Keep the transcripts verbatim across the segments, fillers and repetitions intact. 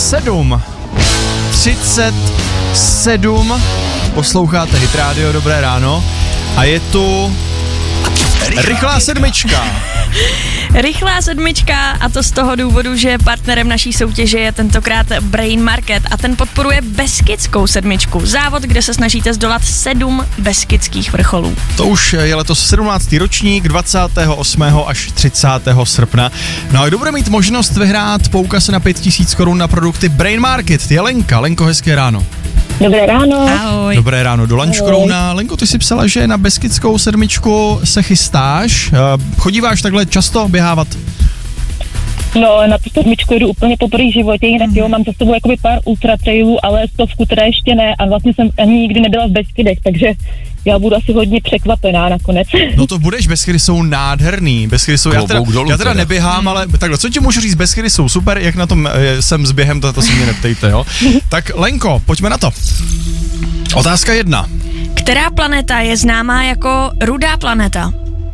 sedm třicet sedm posloucháte Hit Radio, dobré ráno a je tu rychlá sedmička. Rychlá sedmička a to z toho důvodu, že partnerem naší soutěže je tentokrát Brain Market a ten podporuje Beskidskou sedmičku. Závod, kde se snažíte zdolat sedm beskydských vrcholů. To už je letos sedmnáctý ročník, dvacátého osmého až třicátého srpna. No a kdo bude mít možnost vyhrát poukaz na pět tisíc korun na produkty Brain Market? Je Lenka. Lenko, hezké ráno. Dobré ráno. Ahoj. Dobré ráno, do Lanškrouna. Lenko, ty si psala, že na Beskidskou sedmičku se chystáš. Chodíváš takhle často běhávat? No, na tu sedmičku jedu úplně poprvé v životě, jinak jo, mám za sebou jakoby pár ultra trailů, ale stovku teda ještě ne a vlastně jsem ani nikdy nebyla v Beskydech, takže já budu asi hodně překvapená nakonec. No to budeš, Beskydy jsou nádherný, Beskydy jsou, já teda, já teda neběhám, ale takhle, co ti můžu říct, Beskydy jsou super, jak na tom jsem s během, to, to se mě neptejte, jo. Tak Lenko, pojďme na to. Otázka jedna. Která planeta je známá jako rudá planeta?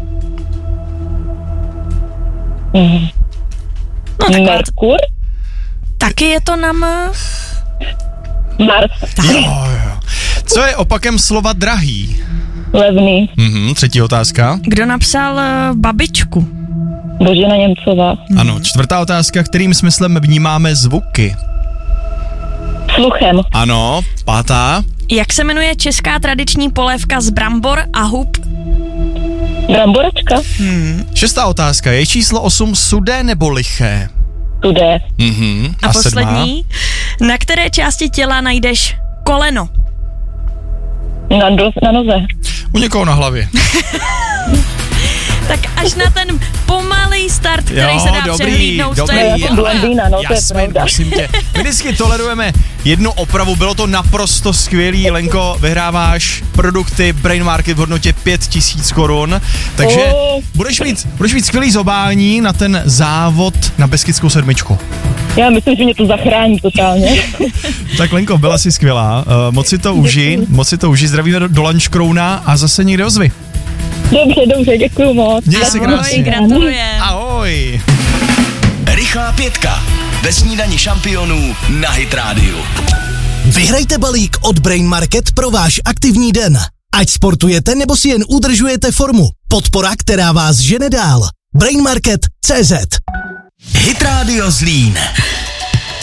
Mm. No, taková Merkur? Taky je to na M. Mars. Jo, jo. Co je opakem slova drahý? Levný. Mhm, třetí otázka. Kdo napsal uh, Babičku? Božena Němcová. Ano, čtvrtá otázka, kterým smyslem vnímáme zvuky? Sluchem. Ano, pátá. Jak se jmenuje česká tradiční polévka z brambor a hub? Bramboračka. Hmm. Šestá otázka, je číslo osm sudé nebo liché? Sudé. Mhm. A, A poslední, sedmá? na které části těla najdeš koleno? Na, do, na noze. U někoho na hlavě. Tak až na ten pomalý start, který Jo, se dá dobrý, přehlídnout. dobrý. To je Já jsem blondýna, no, to je Jasmin, pravda. prosím tě. My vždycky tolerujeme jednu opravu, bylo to naprosto skvělý. Lenko, vyhráváš produkty Brain Market v hodnotě pět tisíc korun, takže Oh. budeš mít, budeš mít skvělý zobání na ten závod na Beskidskou sedmičku. Já myslím, že mě to zachrání totálně. Tak Lenko, byla jsi skvělá, uh, moc si to uži, moc si to uži, zdravíme do, do Lanškrouna a zase někde ozvi. Dobře, dobře, děkuju moc. Měj se Ahoj, krásně. gratulujem. Ahoj. Rychlá pětka ve snídani šampionů na Hit Radio. Vyhrajte balík od Brain Market pro váš aktivní den. Ať sportujete nebo si jen udržujete formu. Podpora, která vás žene dál. brain market tečka cé zet Hit Radio Zlín.